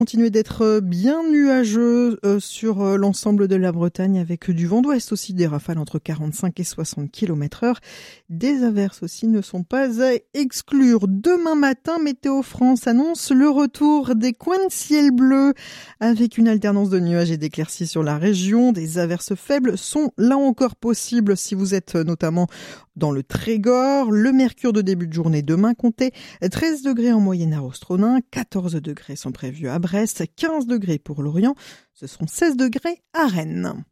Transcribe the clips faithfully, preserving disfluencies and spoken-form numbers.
Continuer d'être bien nuageux euh, sur euh, l'ensemble de la Bretagne avec du vent d'ouest aussi, des rafales entre quarante-cinq et soixante kilomètres heure. Des averses aussi ne sont pas à exclure. Demain matin, Météo France annonce le retour des coins de ciel bleu avec une alternance de nuages et d'éclaircies sur la région. Des averses faibles sont là encore possibles si vous êtes notamment dans le Trégor. Le mercure de début de journée demain comptait treize degrés en moyenne à Rostronin, quatorze degrés sont prévus à Brest, quinze degrés pour Lorient, ce seront seize degrés à Rennes.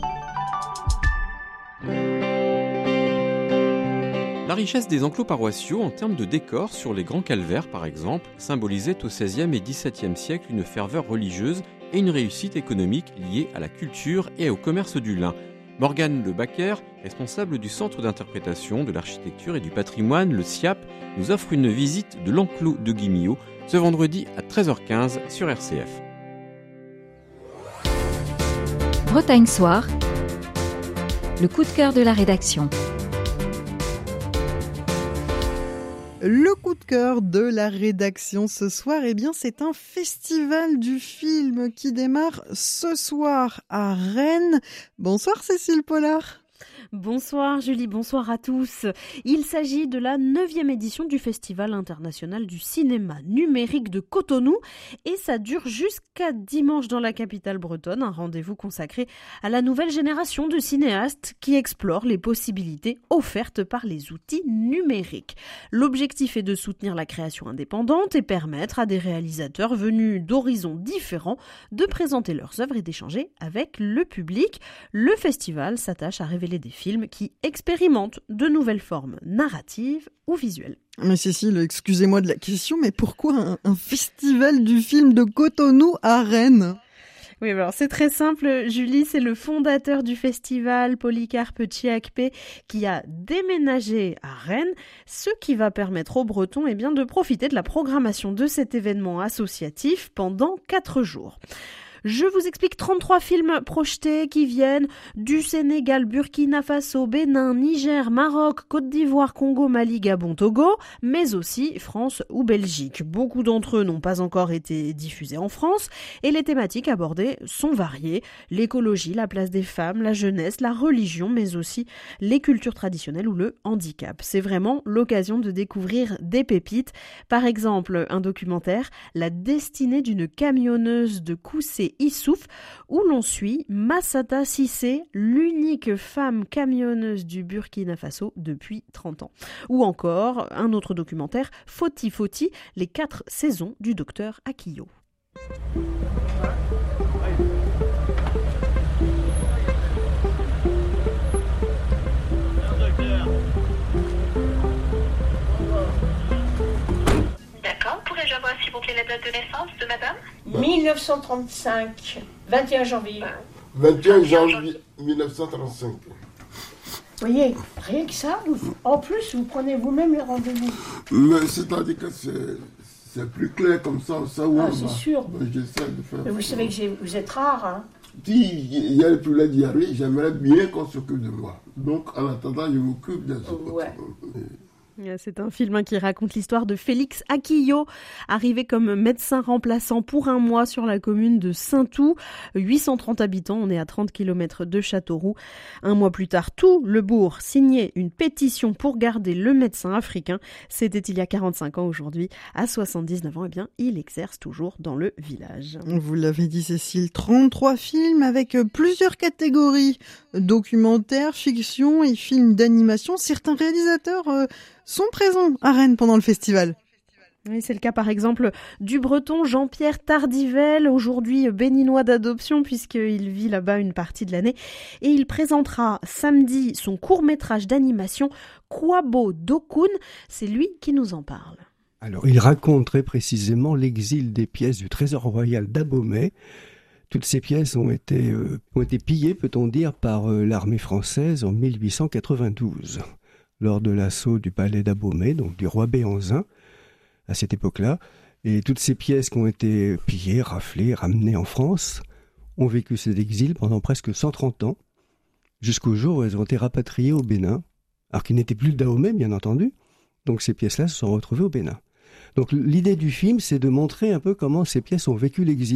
La richesse des enclos paroissiaux en termes de décor sur les grands calvaires par exemple symbolisait au seizième et dix-septième siècle une ferveur religieuse et une réussite économique liée à la culture et au commerce du lin. Morgane Le Bacquer, responsable du Centre d'interprétation de l'architecture et du patrimoine, le C I A P, nous offre une visite de l'enclos de Guimillot ce vendredi à treize heures quinze sur R C F. Bretagne Soir, le coup de cœur de la rédaction. Le coup de cœur de la rédaction ce soir, eh bien, c'est un festival du film qui démarre ce soir à Rennes. Bonsoir Cécile Pollard. Bonsoir Julie, bonsoir à tous. Il s'agit de la neuvième édition du Festival international du cinéma numérique de Cotonou et ça dure jusqu'à dimanche dans la capitale bretonne, un rendez-vous consacré à la nouvelle génération de cinéastes qui explorent les possibilités offertes par les outils numériques. L'objectif est de soutenir la création indépendante et permettre à des réalisateurs venus d'horizons différents de présenter leurs œuvres et d'échanger avec le public. Le festival s'attache à révéler des films qui expérimentent de nouvelles formes narratives ou visuelles. Mais Cécile, excusez-moi de la question, mais pourquoi un, un festival du film de Cotonou à Rennes ? Oui, alors c'est très simple, Julie, c'est le fondateur du festival, Polycarpe Chiakpé, qui a déménagé à Rennes, ce qui va permettre aux Bretons eh bien, de profiter de la programmation de cet événement associatif pendant quatre jours. Je vous explique trente-trois films projetés qui viennent du Sénégal, Burkina Faso, Bénin, Niger, Maroc, Côte d'Ivoire, Congo, Mali, Gabon, Togo, mais aussi France ou Belgique. Beaucoup d'entre eux n'ont pas encore été diffusés en France et les thématiques abordées sont variées. L'écologie, la place des femmes, la jeunesse, la religion, mais aussi les cultures traditionnelles ou le handicap. C'est vraiment l'occasion de découvrir des pépites. Par exemple, un documentaire, La destinée d'une camionneuse de Koussé Issouf, où l'on suit Massata Cissé, l'unique femme camionneuse du Burkina Faso depuis trente ans. Ou encore un autre documentaire, Foti Foti, les quatre saisons du docteur Akio. D'accord, pourrais-je avoir s'il vous plaît la date de naissance de madame ? mille neuf cent trente-cinq, vingt et un janvier. vingt et un janvier mille neuf cent trente-cinq. Vous voyez, rien que ça, vous, en plus, vous prenez vous-même les rendez-vous. Mais c'est-à-dire que c'est, c'est plus clair comme ça, ça où Ah, on c'est va. sûr. Ben, j'essaie de faire. Mais vous savez que j'ai- vous êtes rare, hein. Si il y a le problème d'y arriver, j'aimerais bien qu'on s'occupe de moi. Donc, en attendant, je m'occupe de ça. Ouais. C'est un film qui raconte l'histoire de Félix Akio, arrivé comme médecin remplaçant pour un mois sur la commune de Saint-Tout. huit cent trente habitants, on est à trente kilomètres de Châteauroux. Un mois plus tard, tout le bourg signait une pétition pour garder le médecin africain. C'était il y a quarante-cinq ans aujourd'hui. À soixante-dix-neuf ans, eh bien, il exerce toujours dans le village. Vous l'avez dit Cécile, trente-trois films avec plusieurs catégories, documentaires, fiction et films d'animation. Certains réalisateurs euh, sont présents à Rennes pendant le festival. Oui, c'est le cas par exemple du breton Jean-Pierre Tardivelle, aujourd'hui béninois d'adoption puisqu'il vit là-bas une partie de l'année. Et il présentera samedi son court-métrage d'animation Kwabo Dokun. C'est lui qui nous en parle. Alors, il raconte très précisément l'exil des pièces du trésor royal d'Abomey. Toutes ces pièces ont été, euh, ont été pillées, peut-on dire, par euh, l'armée française en mille huit cent quatre-vingt-douze. Lors de l'assaut du palais d'Abomey, donc du roi Béhanzin, à cette époque-là. Et toutes ces pièces qui ont été pillées, raflées, ramenées en France, ont vécu cet exil pendant presque cent trente ans, jusqu'au jour où elles ont été rapatriées au Bénin, alors qu'il n'était plus le Dahomey, bien entendu. Donc ces pièces-là se sont retrouvées au Bénin. Donc l'idée du film, c'est de montrer un peu comment ces pièces ont vécu l'exil.